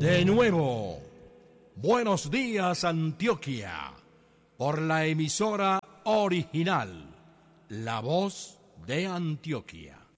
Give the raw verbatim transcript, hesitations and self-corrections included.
De nuevo, buenos días Antioquia, por la emisora original, La Voz de Antioquia.